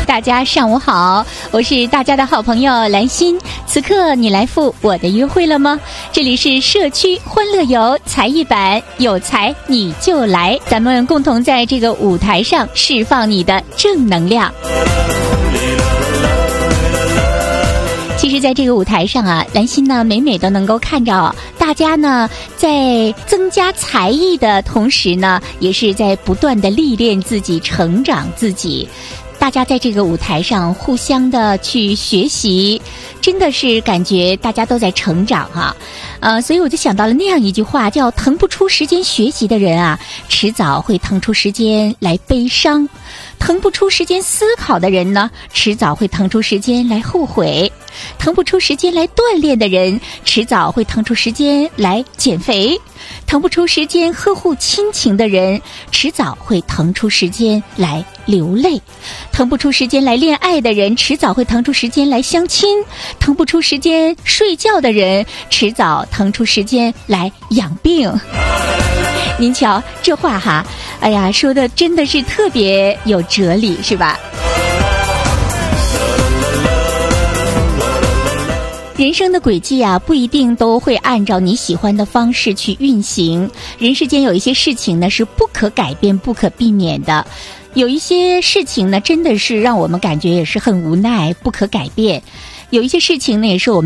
大家上午好，我是大家的好朋友兰心。此刻你来赴我的约会了吗？这里是社区欢乐游才艺版，有才你就来，咱们共同在这个舞台上释放你的正能量。其实在这个舞台上啊，兰心呢每每都能够看着大家呢在增加才艺的同时呢，也是在不断的历练自己，成长自己。大家在这个舞台上互相的去学习，真的是感觉大家都在成长所以我就想到了那样一句话，叫腾不出时间学习的人啊，迟早会腾出时间来悲伤；腾不出时间思考的人呢，迟早会腾出时间来后悔；腾不出时间来锻炼的人，迟早会腾出时间来减肥；腾不出时间呵护亲情的人，迟早会腾出时间来流泪；腾不出时间来恋爱的人，迟早会腾出时间来相亲；腾不出时间睡觉的人，迟早腾出时间来养病。您瞧这话哎呀，说的真的是特别有哲理，是吧？人生的轨迹不一定都会按照你喜欢的方式去运行。人世间有一些事情呢是不可改变、不可避免的，有一些事情呢真的是让我们感觉也是很无奈、不可改变，有一些事情呢也是我们